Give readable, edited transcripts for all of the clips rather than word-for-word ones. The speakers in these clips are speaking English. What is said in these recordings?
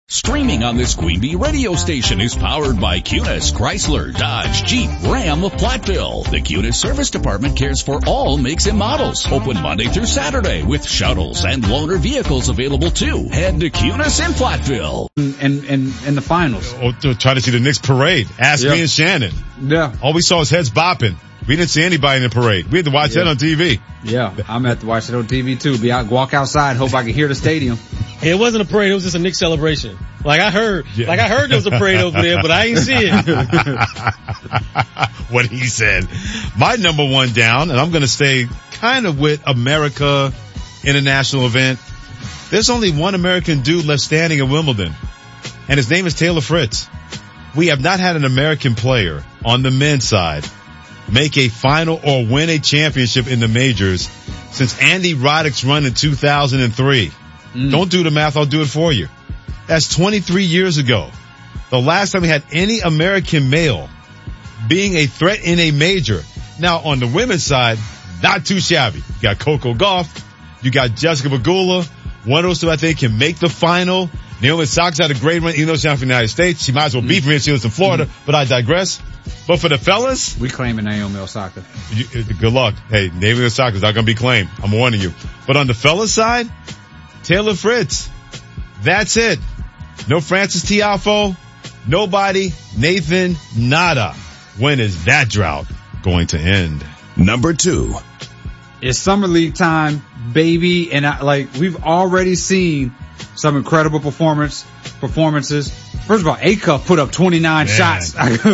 Streaming on this Queen Bee radio station is powered by Cunis, Chrysler, Dodge, Jeep, Ram of Platteville. The Cunis Service Department cares for all makes and models. Open Monday through Saturday with shuttles and loaner vehicles available too. Head to Cunis in Platteville. And the finals. To try to see the Knicks parade. Ask me and Shannon. Yeah. All we saw was heads bopping. We didn't see anybody in the parade. We had to watch that on TV. Yeah, I'm at to watch it on TV too. Walk outside, hope I can hear the stadium. It wasn't a parade, it was just a Knicks celebration. Like I heard there was a parade over there, but I ain't see it. What he said. My number one down, and I'm gonna stay kind of with America International event. There's only one American dude left standing at Wimbledon, and his name is Taylor Fritz. We have not had an American player on the men's side make a final or win a championship in the majors since Andy Roddick's run in 2003. Don't do the math, I'll do it for you. That's 23 years ago. The last time we had any American male being a threat in a major. Now on the women's side, not too shabby. You got Coco Gauff, you got Jessica Pegula. One of those two I think can make the final. Naomi Osaka had a great run, even though she's not from the United States. She might as well be from here. She was in Florida, but I digress. But for the fellas, we claiming Naomi Osaka. Good luck. Hey, Naomi Osaka's not going to be claimed. I'm warning you. But on the fellas side, Taylor Fritz. That's it. No Francis Tiafoe. Nobody. Nathan. Nada. When is that drought going to end? Number 2. It's summer league time, baby, and we've already seen some incredible performances. First of all, A-Cup put up 29 shots.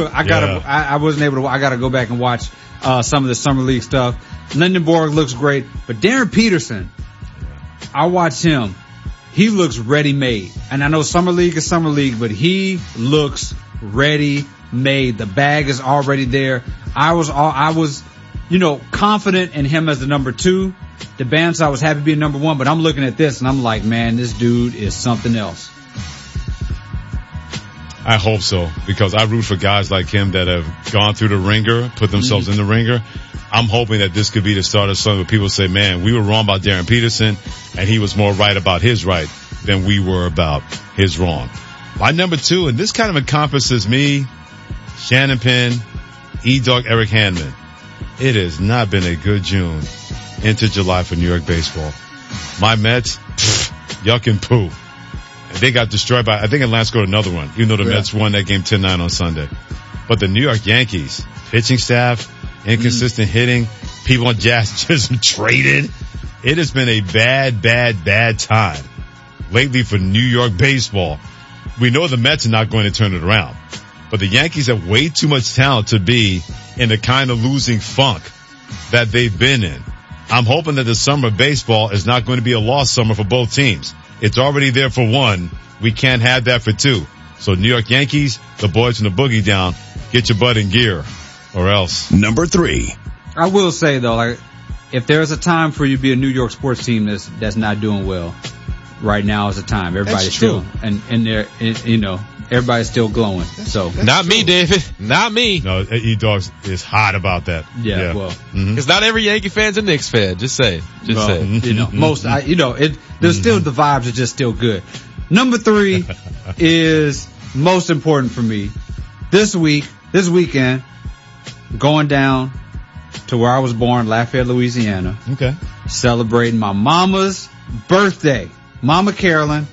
I wasn't able to. I gotta go back and watch some of the summer league stuff. Lindenborg looks great, but Darren Peterson, I watched him. He looks ready-made, and I know summer league is summer league, but he looks ready-made. The bag is already there. I was confident in him as the number 2. The band, so I was happy being number 1, but I'm looking at this and I'm like, man, this dude is something else. I hope so, because I root for guys like him that have gone through the ringer, put themselves in the ringer. I'm hoping that this could be the start of something where people say, man, we were wrong about Darren Peterson, and he was more right about his right than we were about his wrong. My number 2, and this kind of encompasses me, Shannon Penn, E-Dog Eric Handman. It has not been a good June into July for New York baseball. My Mets, yuck and poo. They got destroyed by, I think Atlanta scored another one, even though the Mets won that game 10-9 on Sunday. But the New York Yankees, pitching staff, inconsistent hitting, people on Jazz just traded. It has been a bad time lately for New York baseball. We know the Mets are not going to turn it around, but the Yankees have way too much talent to be in the kind of losing funk that they've been in. I'm hoping that the summer of baseball is not going to be a lost summer for both teams. It's already there for 1. We can't have that for 2. So New York Yankees, the boys from the boogie down, get your butt in gear or else. Number 3. I will say though, if there's a time for you to be a New York sports team that's not doing well, right now is the time. Everybody's still, and they're, everybody's still glowing. So not me, David. Not me. No, E-Dogs is hot about that. Yeah. Well, because not every Yankee fan's a Knicks fan. Just say. Most. There's still the vibes are just still good. Number 3 is most important for me. This weekend, going down to where I was born, Lafayette, Louisiana. Okay. Celebrating my mama's birthday. Mama Carolyn,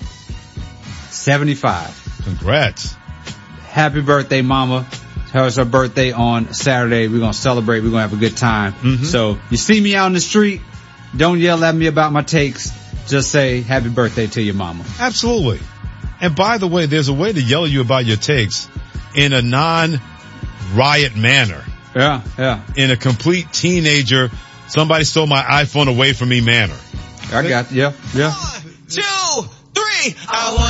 75. Congrats. Happy birthday, Mama. It's her birthday on Saturday. We're going to celebrate. We're going to have a good time. So you see me out in the street, don't yell at me about my takes. Just say happy birthday to your mama. Absolutely. And by the way, there's a way to yell at you about your takes in a non-riot manner. Yeah. In a complete teenager, somebody stole my iPhone away from me manner. I got, yeah. 1, 2, 3. I want